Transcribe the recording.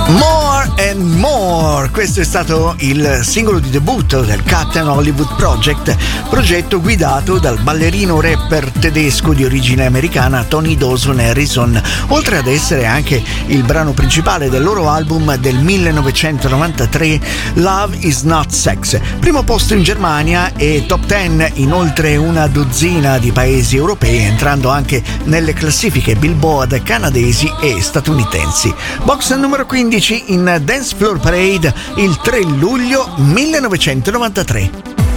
More and More, questo è stato il singolo di debutto del Captain Hollywood Project, progetto guidato dal ballerino rapper tedesco di origine americana Tony Dawson Harrison, oltre ad essere anche il brano principale del loro album del 1993 Love is Not Sex, primo posto in Germania e top 10 in oltre una dozzina di paesi europei, entrando anche nelle classifiche Billboard canadesi e statunitensi. Box numero 15 in Dance Floor Parade il 3 luglio 1993.